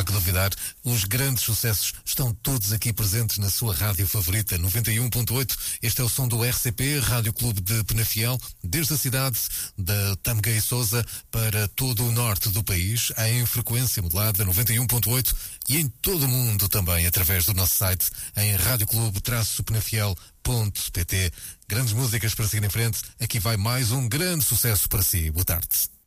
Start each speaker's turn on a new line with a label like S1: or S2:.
S1: há que duvidar, os grandes sucessos estão todos aqui presentes na sua rádio favorita, 91.8. Este é o som do RCP, Rádio Clube de Penafiel, desde a cidade da Tâmega e Sousa para todo o norte do país, em frequência modulada 91.8 e em todo o mundo também, através do nosso site em radioclube-penafiel.pt. Grandes músicas para seguir em frente. Aqui vai mais um grande sucesso para si. Boa tarde.